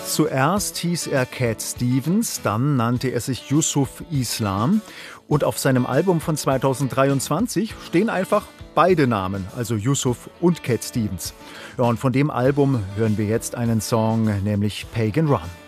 Zuerst hieß er Cat Stevens, dann nannte er sich Yusuf Islam. Und auf seinem Album von 2023 stehen einfach beide Namen, also Yusuf und Cat Stevens. Ja, und von dem Album hören wir jetzt einen Song, nämlich Pagan Run.